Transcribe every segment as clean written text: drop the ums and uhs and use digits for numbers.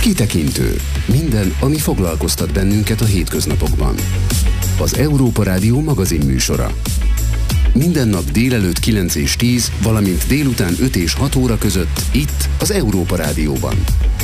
Kitekintő. Minden, ami foglalkoztat bennünket a hétköznapokban. Az Európa Rádió magazinműsora. Minden nap délelőtt 9 és 10, valamint délután 5 és 6 óra között itt az Európa Rádióban.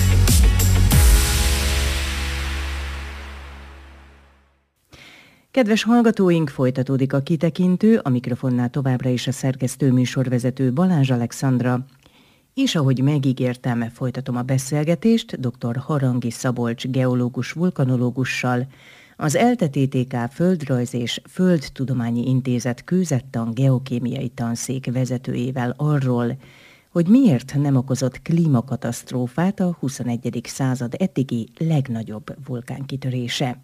Kedves hallgatóink, folytatódik a Kitekintő, a mikrofonnál továbbra is a szerkesztő műsorvezető Balázs Alexandra. És ahogy megígértem, folytatom a beszélgetést dr. Harangi Szabolcs geológus vulkanológussal, az ELTE TTK Földrajz és Földtudományi Intézet kőzettan geokémiai tanszék vezetőjével arról, hogy miért nem okozott klímakatasztrófát a 21. század eddigi legnagyobb vulkánkitörése.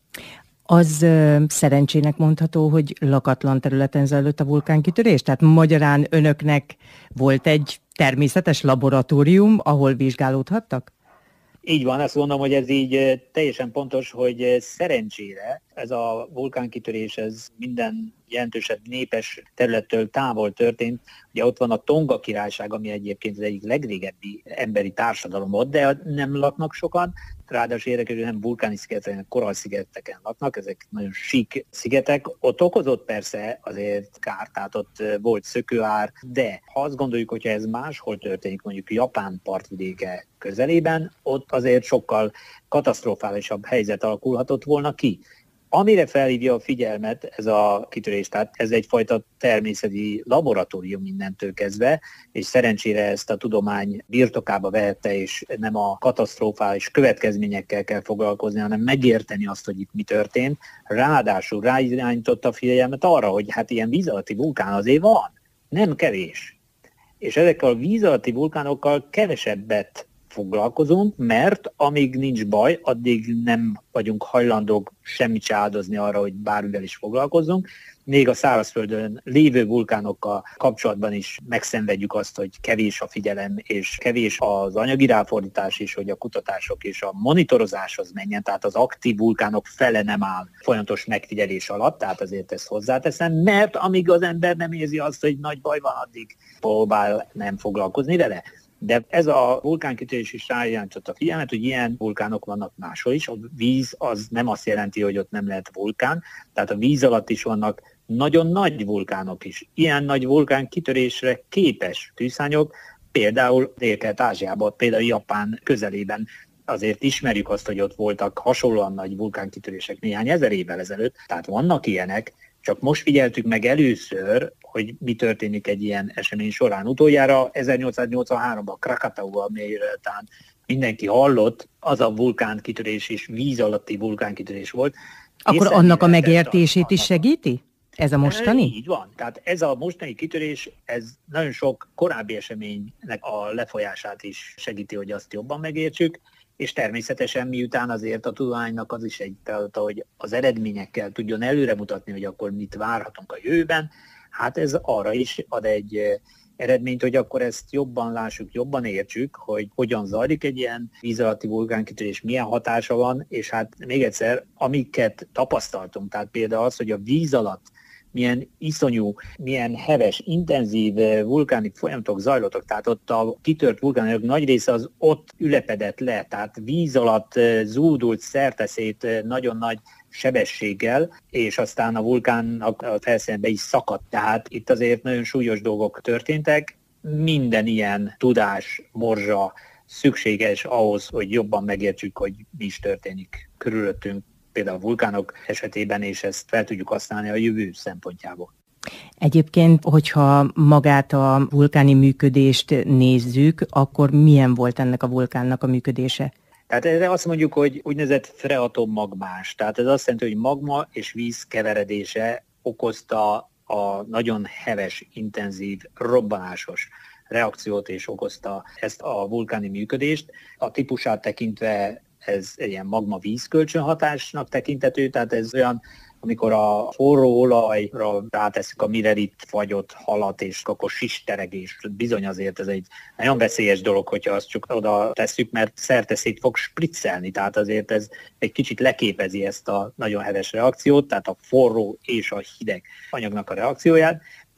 Az szerencsének mondható, hogy lakatlan területen zajlott a vulkánkitörés? Tehát magyarán önöknek volt egy természetes laboratórium, ahol vizsgálódhattak? Így van, azt mondom, hogy ez így teljesen pontos, hogy szerencsére ez a vulkánkitörés ez minden jelentősebb népes területtől távol történt. Ugye ott van a Tonga Királyság, ami egyébként az egyik legrégebbi emberi társadalom ott, de nem laknak sokan. Ráadásul érdekes, hogy nem vulkáni szigeteken, hanem korallszigeteken laknak, ezek nagyon sík szigetek. Ott okozott persze azért kárt, tehát ott volt szökőár, de ha azt gondoljuk, hogyha ez máshol történik, mondjuk Japán partvidéke közelében, ott azért sokkal katasztrofálisabb helyzet alakulhatott volna ki. Amire felhívja a figyelmet ez a kitörés, tehát ez egyfajta természeti laboratórium mindentől kezdve, és szerencsére ezt a tudomány birtokába vehette, és nem a katasztrofális következményekkel kell foglalkozni, hanem megérteni azt, hogy itt mi történt. Ráadásul ráirányította a figyelmet arra, hogy hát ilyen víz alatti vulkán azért van, nem kevés. És ezekkel a víz alatti vulkánokkal kevesebbet foglalkozunk, mert amíg nincs baj, addig nem vagyunk hajlandók semmit se áldozni arra, hogy bármivel is foglalkozzunk. Még a szárazföldön lévő vulkánokkal kapcsolatban is megszenvedjük azt, hogy kevés a figyelem, és kevés az anyagi ráfordítás is, hogy a kutatások és a monitorozáshoz menjen, tehát az aktív vulkánok fele nem áll folyamatos megfigyelés alatt, tehát azért ezt hozzáteszem, mert amíg az ember nem érzi azt, hogy nagy baj van, addig próbál nem foglalkozni vele. De ez a vulkánkitörés is ráirányította a figyelmet, hogy ilyen vulkánok vannak máshol is. A víz az nem azt jelenti, hogy ott nem lehet vulkán, tehát a víz alatt is vannak nagyon nagy vulkánok is. Ilyen nagy vulkánkitörésre képes tűzszárnyok, például Dél-Kelet-Ázsiában, például Japán közelében. Azért ismerjük azt, hogy ott voltak hasonlóan nagy vulkánkitörések néhány ezer évvel ezelőtt, tehát vannak ilyenek, csak most figyeltük meg először, hogy mi történik egy ilyen esemény során. Utoljára 1883-ban Krakatauban, amelyről talán mindenki hallott, az a vulkánkitörés is víz alatti vulkánkitörés volt. Akkor annak a megértését is segíti? Ez a mostani? Így van. Tehát ez a mostani kitörés, ez nagyon sok korábbi eseménynek a lefolyását is segíti, hogy azt jobban megértsük, és természetesen miután azért a tudománynak az is egy feladata, hogy az eredményekkel tudjon előre mutatni, hogy akkor mit várhatunk a jövőben, hát ez arra is ad egy eredményt, hogy akkor ezt jobban lássuk, jobban értsük, hogy hogyan zajlik egy ilyen víz alatti vulkánkitörés, milyen hatása van, és hát még egyszer, amiket tapasztaltunk, tehát például az, hogy a víz alatt milyen iszonyú, milyen heves, intenzív vulkáni folyamatok zajlottak, tehát ott a kitört vulkánok nagy része az ott ülepedett le, tehát víz alatt zúdult szerteszét nagyon nagy sebességgel, és aztán a vulkánnak a felszínbe is szakadt. Tehát itt azért nagyon súlyos dolgok történtek. Minden ilyen tudás, morzsa szükséges ahhoz, hogy jobban megértsük, hogy mi is történik körülöttünk, például a vulkánok esetében, és ezt fel tudjuk használni a jövő szempontjából. Egyébként, hogyha magát a vulkáni működést nézzük, akkor milyen volt ennek a vulkánnak a működése? Tehát erre azt mondjuk, hogy úgynevezett freatommagmás. Tehát ez azt jelenti, hogy magma és víz keveredése okozta a nagyon heves, intenzív, robbanásos reakciót, és okozta ezt a vulkáni működést. A típusát tekintve ez ilyen magma-víz kölcsönhatásnak tekintető, tehát ez olyan, amikor a forró olajra rátesszük a mirelit fagyott halat, és akkor sisteregés. Bizony azért ez egy nagyon veszélyes dolog, hogyha azt csak oda tesszük, mert szerteszét fog spriccelni, tehát azért ez egy kicsit leképezi ezt a nagyon heves reakciót, tehát a forró és a hideg anyagnak a reakcióját.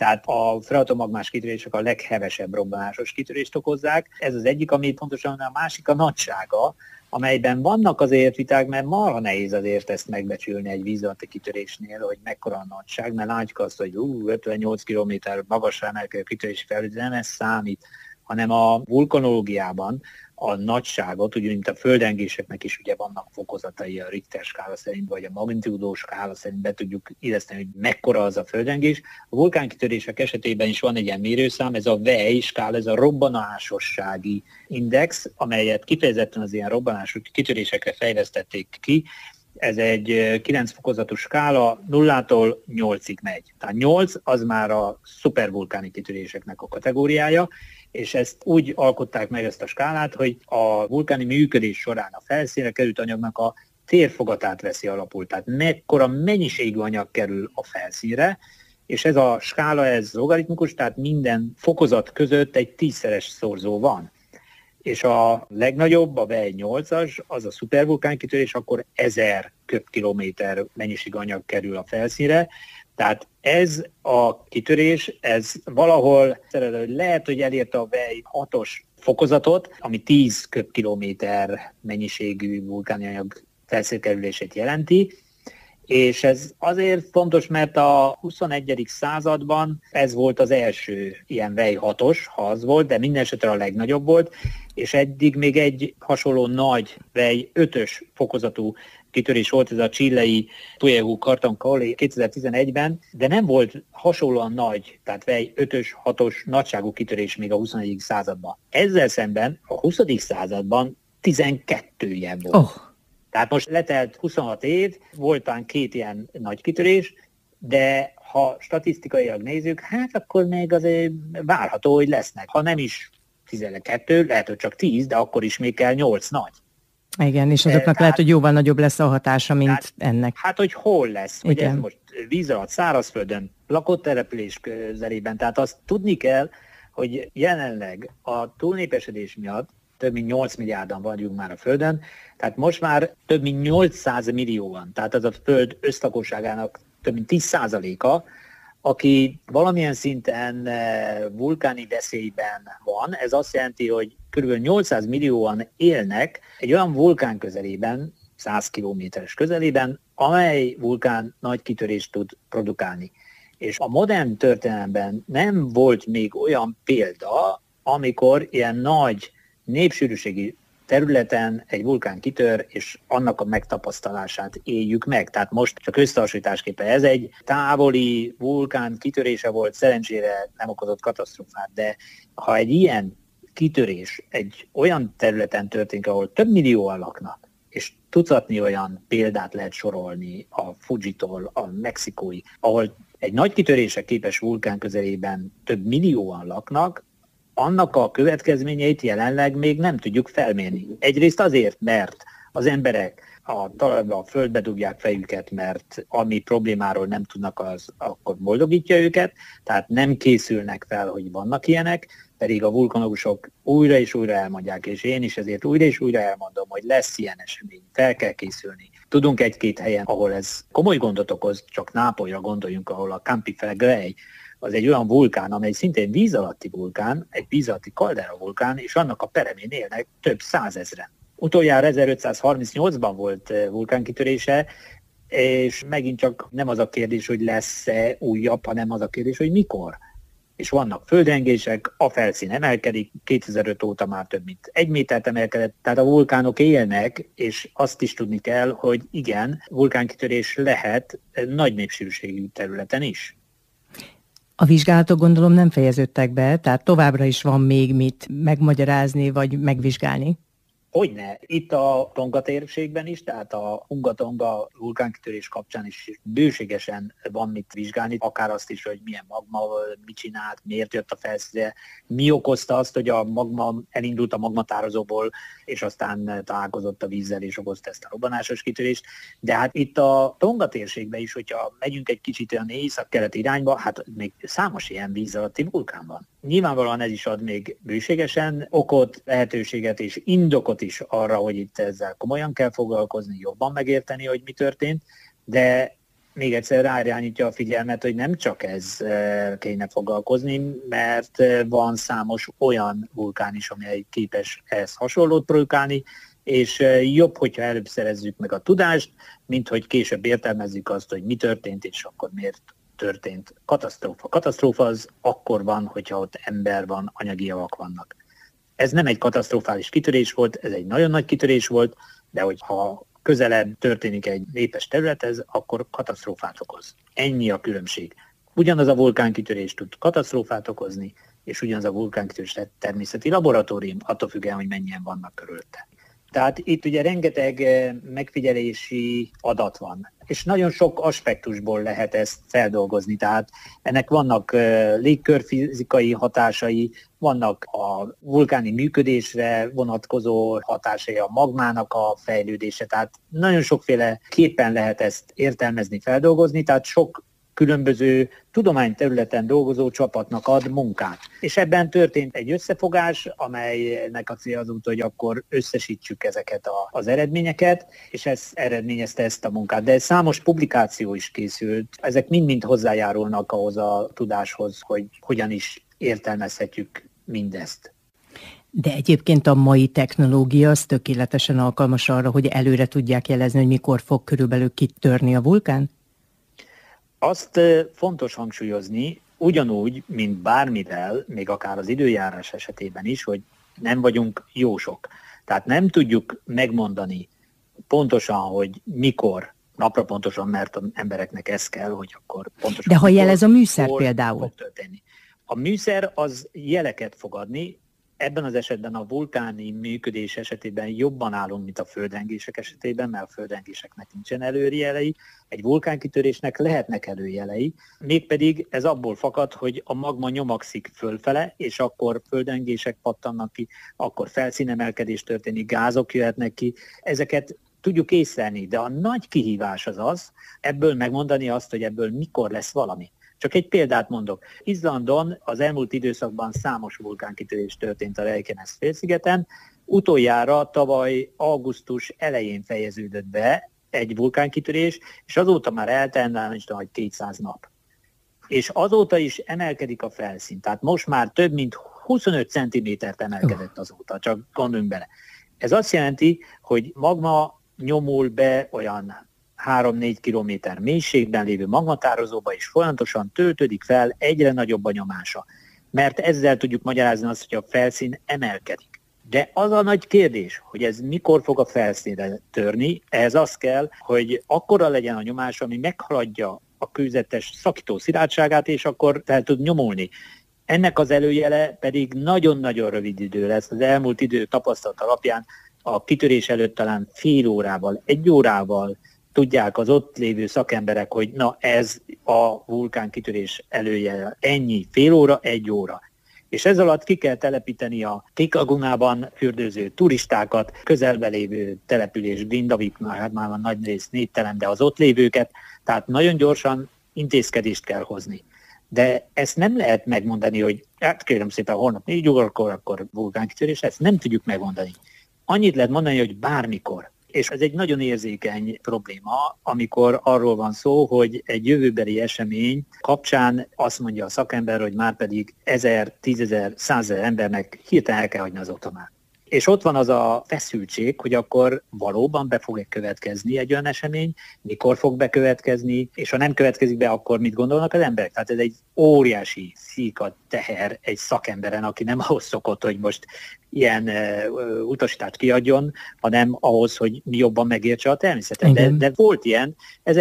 Tehát a freatomagmás kitörések a leghevesebb robbanásos kitörést okozzák. Ez az egyik, ami pontosan a másik a nagysága, amelyben vannak azért viták, mert marha nehéz azért ezt megbecsülni egy víz alatti kitörésnél, hogy mekkora a nagyság, mert látjuk azt, hogy 58 km magasra emelkedő kitörési felület, nem ez számít, hanem a vulkanológiában a nagyságot, ugye mint a földrengéseknek is ugye vannak fokozatai a Richter skála szerint, vagy a magnitúdó skála szerint be tudjuk illeszteni, hogy mekkora az a földrengés. A vulkánkitörések esetében is van egy ilyen mérőszám, ez a VEI skála, ez a robbanásossági index, amelyet kifejezetten az ilyen robbanásos kitörésekre fejlesztették ki. Ez egy 9 fokozatú skála, 0-tól 8-ig megy. Tehát 8 az már a szupervulkáni kitöréseknek a kategóriája, és ezt úgy alkották meg ezt a skálát, hogy a vulkáni működés során a felszínre került anyagnak a térfogatát veszi alapul. Tehát mekkora mennyiségű anyag kerül a felszínre, és ez a skála, ez logaritmikus, tehát minden fokozat között egy 10-szeres szorzó van. És a legnagyobb, a VEI 8-as, az a szupervulkánkitörés, akkor 1000 köbkilométer mennyiség anyag kerül a felszínre. Tehát ez a kitörés, ez valahol lehet, hogy elérte a VEI 6-os fokozatot, ami 10 köbkilométer mennyiségű vulkáni anyag felszínkerülését jelenti, és ez azért fontos, mert a 21. században ez volt az első ilyen VEI 6-os, ha az volt, de minden esetre a legnagyobb volt, és eddig még egy hasonló nagy VEI 5-ös fokozatú kitörés volt, ez a chilei Tuyehu Karton-Cowley 2011-ben, de nem volt hasonlóan nagy, tehát VEI 5-ös, 6-os nagyságú kitörés még a 21. században. Ezzel szemben a 20. században 12 ilyen volt. Oh. Tehát most letelt 26 év, voltán 2 ilyen nagy kitörés, de ha statisztikailag nézzük, hát akkor még azért várható, hogy lesznek. Ha nem is 12, lehet, hogy csak 10, de akkor is még kell 8 nagy. Igen, és azoknak lehet, hogy jóval nagyobb lesz a hatása, mint ennek. Hát, hogy hol lesz, hogy ez most víz alatt, szárazföldön, lakott település közelében. Tehát azt tudni kell, hogy jelenleg a túlnépesedés miatt több mint 8 milliárdan vagyunk már a Földön, tehát most már több mint 800 millióan, tehát az a Föld összlakosságának több mint 10%-a, aki valamilyen szinten vulkáni veszélyben van. Ez azt jelenti, hogy kb. 800 millióan élnek egy olyan vulkán közelében, 100 kilométeres közelében, amely vulkán nagy kitörést tud produkálni. És a modern történelemben nem volt még olyan példa, amikor ilyen nagy népsűrűségi területen egy vulkán kitör, és annak a megtapasztalását éljük meg. Tehát most csak összehasonlításképpen ez egy távoli vulkán kitörése volt, szerencsére nem okozott katasztrófát, de ha egy ilyen kitörés egy olyan területen történik, ahol több millióan laknak, és tucatnyi olyan példát lehet sorolni a Fujitól a mexikói, ahol egy nagy kitörésre képes vulkán közelében több millióan laknak, annak a következményeit jelenleg még nem tudjuk felmérni. Egyrészt azért, mert az emberek a talajba, a földbe dugják fejüket, mert ami problémáról nem tudnak, az akkor boldogítja őket, tehát nem készülnek fel, hogy vannak ilyenek, pedig a vulkanológusok újra és újra elmondják, és én is ezért újra és újra elmondom, hogy lesz ilyen esemény, fel kell készülni. Tudunk egy-két helyen, ahol ez komoly gondot okoz, csak Nápolyra gondoljunk, ahol a Campi Flegrei, az egy olyan vulkán, amely szintén víz alatti vulkán, egy víz alatti kaldera vulkán, és annak a peremén élnek több százezren. Utoljára 1538-ban volt vulkánkitörése, és megint csak nem az a kérdés, hogy lesz-e újabb, hanem az a kérdés, hogy mikor. És vannak földrengések, a felszín emelkedik, 2005 óta már több mint 1 métert emelkedett, tehát a vulkánok élnek, és azt is tudni kell, hogy igen, vulkánkitörés lehet nagy népsűrűségű területen is. A vizsgálatok gondolom nem fejeződtek be, tehát továbbra is van még mit megmagyarázni vagy megvizsgálni. Hogyne. Itt a Tonga térségben is, tehát a Hunga-Tonga vulkánkitörés kapcsán is bőségesen van mit vizsgálni, akár azt is, hogy milyen magma, mit csinált, miért jött a felszínre, mi okozta azt, hogy a magma elindult a magmatározóból, és aztán találkozott a vízzel, és okozta ezt a robbanásos kitörést. De hát itt a Tonga térségben is, hogyha megyünk egy kicsit olyan észak-kelet irányba, hát még számos ilyen víz alatti vulkán van. Nyilvánvalóan ez is ad még bőségesen okot, lehetőséget és indokot is arra, hogy itt ezzel komolyan kell foglalkozni, jobban megérteni, hogy mi történt, de még egyszer ráirányítja a figyelmet, hogy nem csak ez kéne foglalkozni, mert van számos olyan vulkán is, amely képes ehhez hasonlót produkálni, és jobb, hogyha előbb szerezzük meg a tudást, mint hogy később értelmezzük azt, hogy mi történt, és akkor miért történt katasztrófa. Katasztrófa az akkor van, hogyha ott ember van, anyagi javak vannak. Ez nem egy katasztrofális kitörés volt, ez egy nagyon nagy kitörés volt, de hogyha közelebb történik egy népes területhez, akkor katasztrófát okoz. Ennyi a különbség. Ugyanaz a vulkánkitörés tud katasztrófát okozni, és ugyanaz a vulkánkitörés természeti laboratórium, attól függően, hogy mennyien vannak körülötte. Tehát itt ugye rengeteg megfigyelési adat van, és nagyon sok aspektusból lehet ezt feldolgozni. Tehát ennek vannak légkörfizikai hatásai, vannak a vulkáni működésre vonatkozó hatásai, a magmának a fejlődése, tehát nagyon sokféle képen lehet ezt értelmezni, feldolgozni, tehát sok különböző tudományterületen dolgozó csapatnak ad munkát. És ebben történt egy összefogás, amelynek a célja az út, hogy akkor összesítsük ezeket az eredményeket, és ez eredményezte ezt a munkát. De számos publikáció is készült, ezek mind-mind hozzájárulnak ahhoz a tudáshoz, hogy hogyan is értelmezhetjük mindezt. De egyébként a mai technológia az tökéletesen alkalmas arra, hogy előre tudják jelezni, hogy mikor fog körülbelül kitörni a vulkán? Azt fontos hangsúlyozni, ugyanúgy, mint bármivel, még akár az időjárás esetében is, hogy nem vagyunk jósok. Tehát nem tudjuk megmondani pontosan, hogy mikor, napra pontosan, mert az embereknek ez kell, hogy akkor pontosan. De ha jelez a műszer például? Fog történni. A műszer az jeleket fog adni. Ebben az esetben a vulkáni működés esetében jobban állunk, mint a földrengések esetében, mert a földrengéseknek nincsen előjelei. Egy vulkánkitörésnek lehetnek előjelei, mégpedig ez abból fakad, hogy a magma nyomakszik fölfele, és akkor földrengések pattannak ki, akkor felszínemelkedés történik, gázok jöhetnek ki. Ezeket tudjuk észlelni, de a nagy kihívás az ebből megmondani azt, hogy ebből mikor lesz valami. Csak egy példát mondok. Izlandon az elmúlt időszakban számos vulkánkitörés történt a Reykjanes-félszigeten. Utoljára tavaly augusztus elején fejeződött be egy vulkánkitörés, és azóta már eltelt, hogy 200 nap. És azóta is emelkedik a felszín. Tehát most már több mint 25 centimétert emelkedett azóta, csak gondoljunk bele. Ez azt jelenti, hogy magma nyomul be olyan 3-4 kilométer mélységben lévő magmatározóba, és folyamatosan töltődik fel, egyre nagyobb a nyomása. Mert ezzel tudjuk magyarázni azt, hogy a felszín emelkedik. De az a nagy kérdés, hogy ez mikor fog a felszínre törni, ehhez az kell, hogy akkora legyen a nyomás, ami meghaladja a kőzetes szakító szilárdságát, és akkor fel tud nyomulni. Ennek az előjele pedig nagyon-nagyon rövid idő lesz. Az elmúlt idő tapasztalat alapján a kitörés előtt talán fél órával, 1 órával tudják az ott lévő szakemberek, hogy na ez a vulkánkitörés előjel, ennyi, fél óra, 1 óra. És ez alatt ki kell telepíteni a Kék-lagunában fürdőző turistákat, közelbe lévő település Grindavik, már van nagy rész négytelen, de az ott lévőket, tehát nagyon gyorsan intézkedést kell hozni. De ezt nem lehet megmondani, hogy hát kérem szépen holnap 4 órakor, akkor vulkánkitörés, ezt nem tudjuk megmondani. Annyit lehet mondani, hogy bármikor. És ez egy nagyon érzékeny probléma, amikor arról van szó, hogy egy jövőbeli esemény kapcsán azt mondja a szakember, hogy már pedig 1000, 10.000, 100.000 embernek hirtelen el kell hagyni az otthonát. És ott van az a feszültség, hogy akkor valóban be fog következni egy olyan esemény, mikor fog bekövetkezni, és ha nem következik be, akkor mit gondolnak az emberek? Tehát ez egy óriási szíka teher egy szakemberen, aki nem ahhoz szokott, hogy most ilyen utasítást kiadjon, hanem ahhoz, hogy jobban megértse a természetet. De volt ilyen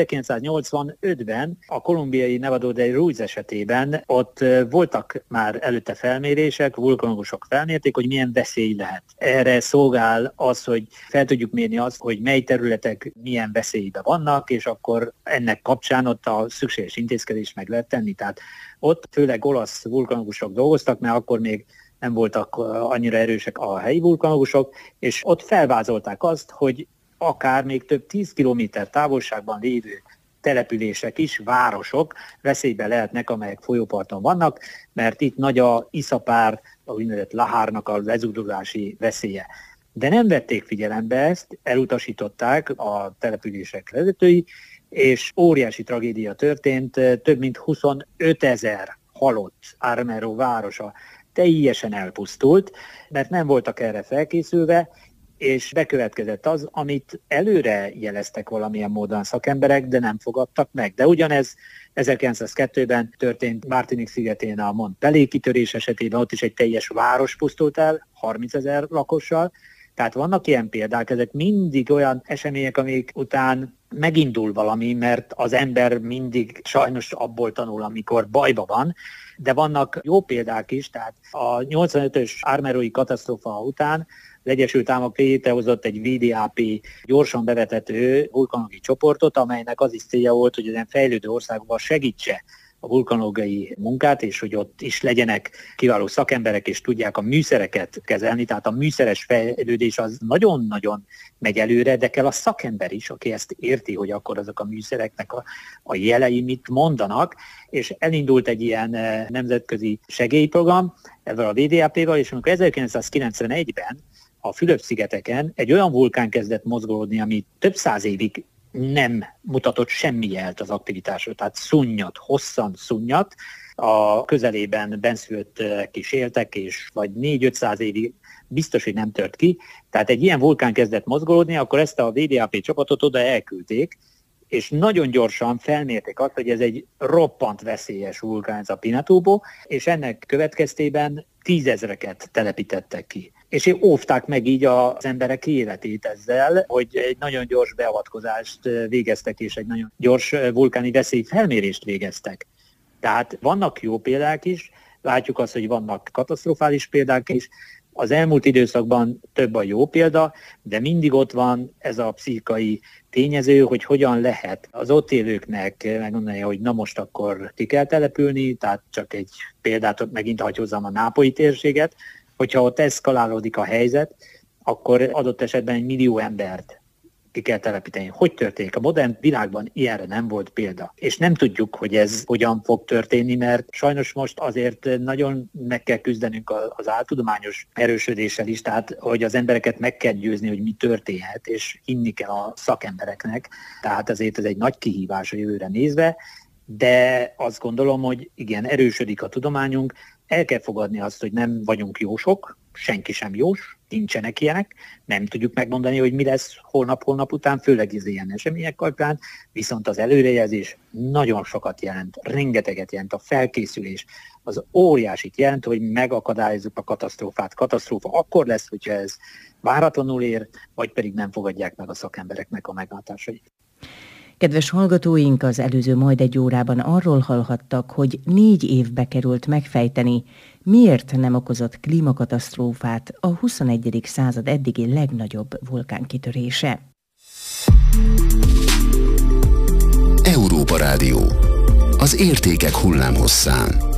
1985-ben a kolumbiai Nevado de Ruiz esetében, ott voltak már előtte felmérések, vulkanogusok felmérték, hogy milyen veszély lehet. Erre szolgál az, hogy fel tudjuk mérni azt, hogy mely területek milyen veszélyben vannak, és akkor ennek kapcsán ott a szükséges intézkedést meg lehet tenni. Tehát ott főleg olasz vulkanogusok dolgoztak, mert akkor még nem voltak annyira erősek a helyi vulkanogusok, és ott felvázolták azt, hogy akár még több 10 kilométer távolságban lévő települések is, városok veszélyben lehetnek, amelyek folyóparton vannak, mert itt nagy a iszapár, a úgynevezett lahárnak a lezudulási veszélye. De nem vették figyelembe ezt, elutasították a települések vezetői, és óriási tragédia történt, több mint 25 000 halott Armero városa teljesen elpusztult, mert nem voltak erre felkészülve, és bekövetkezett az, amit előre jeleztek valamilyen módon szakemberek, de nem fogadtak meg. De ugyanez 1902-ben történt Martinique szigetén a Mont Pelé kitörés esetében, ott is egy teljes város pusztult el, 30 000 lakossal. Tehát vannak ilyen példák, ezek mindig olyan események, amik után megindul valami, mert az ember mindig sajnos abból tanul, amikor bajba van, de vannak jó példák is, tehát a 85-ös Armeroi katasztrófa után az Egyesült Államok létrehozott egy VDAP gyorsan bevetető vulkanológiai csoportot, amelynek az is célja volt, hogy ezen fejlődő országokban segítse a vulkanológiai munkát, és hogy ott is legyenek kiváló szakemberek, és tudják a műszereket kezelni. Tehát a műszeres fejlődés az nagyon-nagyon megy előre, de kell a szakember is, aki ezt érti, hogy akkor azok a műszereknek a jelei mit mondanak, és elindult egy ilyen nemzetközi segélyprogram ezzel a VDAP-val, és amikor 1991-ben a Fülöp-szigeteken egy olyan vulkán kezdett mozgolódni, ami több száz évig nem mutatott semmi jelt az aktivitásról, tehát szunnyat, hosszan szunnyat, a közelében benszülöttek is éltek, és vagy 400-500 évig biztos, hogy nem tört ki. Tehát egy ilyen vulkán kezdett mozgolódni, akkor ezt a VDAP csapatot oda elküldték, és nagyon gyorsan felmérték azt, hogy ez egy roppant veszélyes vulkán, ez a Pinatubo, és ennek következtében 10 000-eket telepítettek ki. És óvták meg így az emberek életét ezzel, hogy egy nagyon gyors beavatkozást végeztek, és egy nagyon gyors vulkáni veszélyfelmérést végeztek. Tehát vannak jó példák is, látjuk azt, hogy vannak katasztrofális példák is. Az elmúlt időszakban több a jó példa, de mindig ott van ez a pszichai tényező, hogy hogyan lehet az ott élőknek megmondani, hogy na most akkor ki kell települni, tehát csak egy példát megint hagy hozzám a nápolyi térséget, hogyha ott eszkalálódik a helyzet, akkor adott esetben 1 millió embert ki kell telepíteni. Hogy történik? A modern világban ilyenre nem volt példa. És nem tudjuk, hogy ez hogyan fog történni, mert sajnos most azért nagyon meg kell küzdenünk az áltudományos erősödéssel is, tehát hogy az embereket meg kell győzni, hogy mi történhet, és hinni kell a szakembereknek. Tehát azért ez egy nagy kihívás a jövőre nézve, de azt gondolom, hogy igen, erősödik a tudományunk, el kell fogadni azt, hogy nem vagyunk jósok, senki sem jós, nincsenek ilyenek, nem tudjuk megmondani, hogy mi lesz holnap után, főleg az ilyen események kapcsán, viszont az előrejelzés nagyon sokat jelent, rengeteget jelent, a felkészülés, az óriásit jelent, hogy megakadályozzuk a katasztrófát. Katasztrófa akkor lesz, hogyha ez váratlanul ér, vagy pedig nem fogadják meg a szakembereknek a meglátásait. Kedves hallgatóink, az előző majd egy órában arról hallhattak, hogy 4 évbe került megfejteni, miért nem okozott klímakatasztrófát a 21. század eddigi legnagyobb vulkánkitörése. Európa Rádió. Az értékek hullámhosszán.